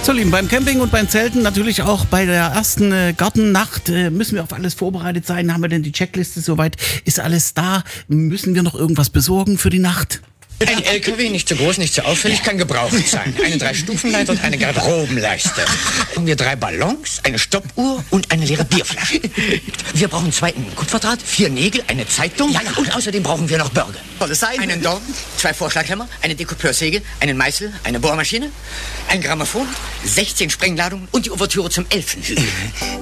So, Lieben, beim Camping und beim Zelten, natürlich auch bei der ersten Gartennacht, müssen wir auf alles vorbereitet sein. Haben wir denn die Checkliste soweit? Ist alles da? Müssen wir noch irgendwas besorgen für die Nacht? Ein LKW, nicht zu groß, nicht zu auffällig, kann gebraucht sein. Eine 3-Stufenleiter und eine Garderobenleiste. Haben wir 3 Ballons, eine Stoppuhr und eine leere Bierflasche. Wir brauchen 2 Kupferdraht, 4 Nägel, eine Zeitung und außerdem brauchen wir noch Burger. Tolles Sein. Einen Dorn, 2 Vorschlaghämmer, eine Dekoupeursäge, einen Meißel, eine Bohrmaschine, ein Grammophon, 16 Sprengladungen und die Ouvertüre zum Elfenhügel.